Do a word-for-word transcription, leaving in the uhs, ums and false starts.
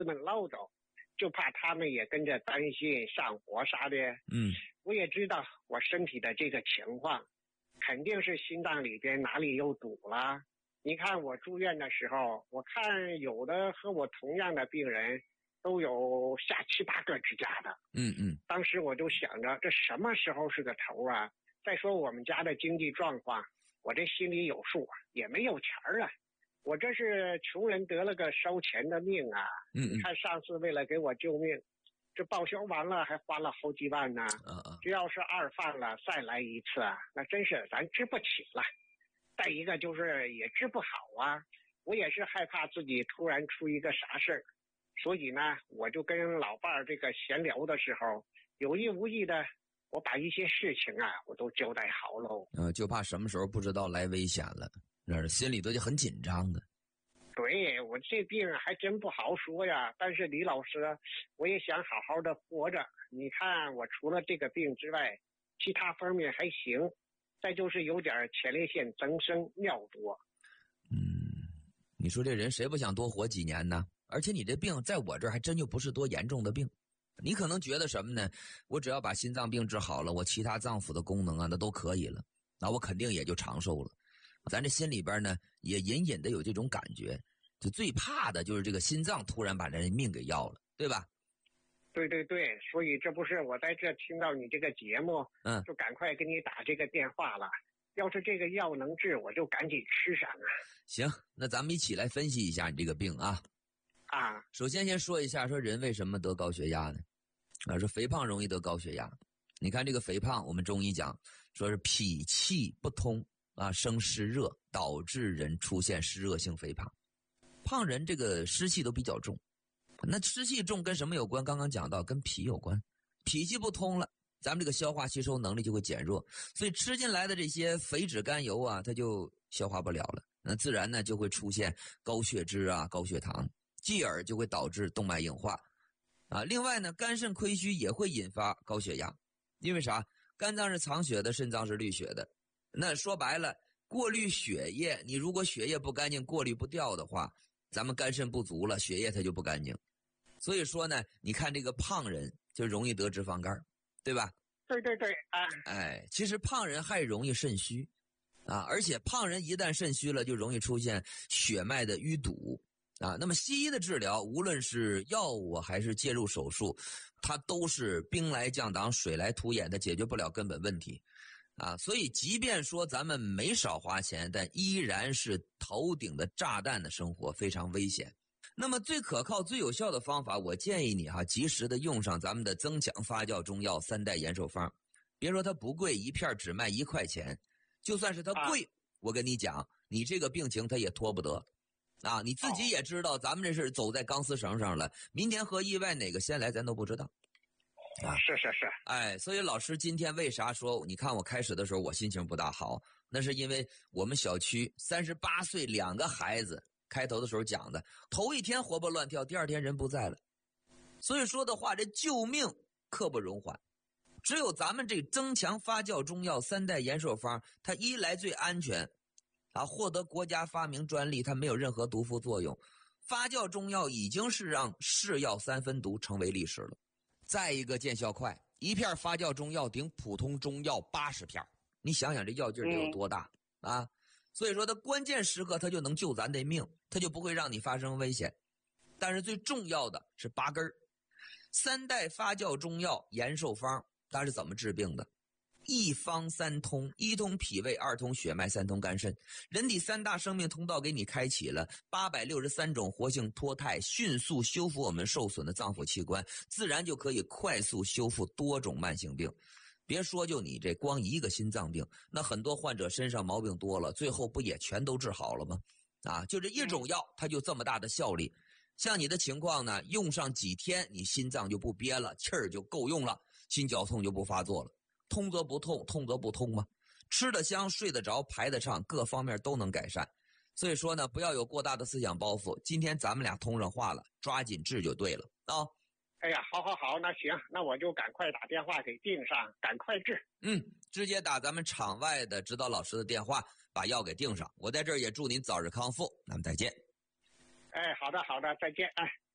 子们唠叨，就怕他们也跟着担心上火啥的。 嗯， 我也知道我身体的这个情况，肯定是心脏里边哪里有堵了。你看我住院的时候，我看有的和我同样的病人都有下七八个支架的。 嗯嗯， 当时我就想着，这什么时候是个头啊？再说我们家的经济状况，我这心里有数，也没有钱儿啊。我这是穷人得了个烧钱的命啊！ 嗯嗯， 你看上次为了给我救命，这报销完了还花了好几万呢。 啊啊， 这要是二犯了再来一次啊，那真是咱治不起了。再一个就是也治不好啊，我也是害怕自己突然出一个啥事儿，所以呢，我就跟老伴儿这个闲聊的时候，有意无意的，我把一些事情啊，我都交代好喽。 呃，就怕什么时候不知道来危险了，那心里头就很紧张的。 对，我这病还真不好说呀，但是李老师，我也想好好的活着。你看我除了这个病之外，其他方面还行，再就是有点前列腺增生，尿多。 嗯，你说这人谁不想多活几年呢？而且你这病在我这儿还真就不是多严重的病。你可能觉得什么呢？我只要把心脏病治好了，我其他脏腑的功能啊，那都可以了，那我肯定也就长寿了。咱这心里边呢，也隐隐的有这种感觉，就最怕的就是这个心脏突然把人命给要了，对吧？ 对对对，所以这不是我在这听到你这个节目， 嗯， 就赶快给你打这个电话了。要是这个药能治，我就赶紧吃上啊。 行，那咱们一起来分析一下你这个病啊。 啊， 首先先说一下，说人为什么得高血压呢？啊，说肥胖容易得高血压。你看这个肥胖，我们中医讲说是脾气不通啊，生湿热，导致人出现湿热性肥胖。胖人这个湿气都比较重，那湿气重跟什么有关？刚刚讲到跟脾有关，脾气不通了，咱们这个消化吸收能力就会减弱，所以吃进来的这些肥脂甘油啊，它就消化不了了，那自然呢就会出现高血脂啊、高血糖，继而就会导致动脉硬化啊。另外呢，肝肾亏虚也会引发高血压，因为啥？肝脏是藏血的，肾脏是滤血的。那说白了，过滤血液，你如果血液不干净，过滤不掉的话，咱们肝肾不足了，血液它就不干净。所以说呢，你看这个胖人就容易得脂肪肝，对吧？ 对对对啊， 哎，其实胖人还容易肾虚啊，而且胖人一旦肾虚了，就容易出现血脉的淤堵啊。那么西医的治疗，无论是药物还是介入手术，它都是兵来将挡，水来土掩，它解决不了根本问题啊。所以即便说咱们没少花钱，但依然是头顶的炸弹的生活，非常危险。那么最可靠最有效的方法，我建议你哈，及时的用上咱们的增强发酵中药三代延寿方。别说它不贵，一片只卖一块钱，就算是它贵，啊、我跟你讲，你这个病情它也拖不得啊。你自己也知道，咱们这是走在钢丝绳上了，明天和意外哪个先来咱都不知道啊。是是是， 哎，所以老师今天为啥说，你看我开始的时候我心情不大好，那是因为我们小区三十八岁两个孩子。开头的时候讲的，头一天活蹦乱跳，第二天人不在了。所以说的话，这救命刻不容缓。只有咱们这增强发酵中药三代延寿方，它一来最安全啊，获得国家发明专利，它没有任何毒副作用。发酵中药已经是让是药三分毒成为历史了。再一个见效快，一片发酵中药顶普通中药八十片，你想想这药劲儿得有多大、嗯、啊！所以说它关键时刻它就能救咱的命，它就不会让你发生危险。但是最重要的是八根儿三代发酵中药延寿方，它是怎么治病的？一方三通，一通脾胃，二通血脉，三通肝肾，人体三大生命通道给你开启了，八百六十三种活性脱肽迅速修复我们受损的脏腑器官，自然就可以快速修复多种慢性病。别说就你这光一个心脏病，那很多患者身上毛病多了，最后不也全都治好了吗？啊，就这一种药它就这么大的效力。像你的情况呢，用上几天你心脏就不憋了，气儿就够用了，心绞痛就不发作了。通则不痛，痛则不通吗？吃得香，睡得着，排得畅，各方面都能改善。所以说呢，不要有过大的思想包袱，今天咱们俩通上话了，抓紧治就对了啊。 哎呀，好好好，那行，那我就赶快打电话给订上，赶快治。 嗯，直接打咱们场外的指导老师的电话，把药给订上。我在这儿也祝您早日康复，咱们再见。 哎，好的好的，再见，哎。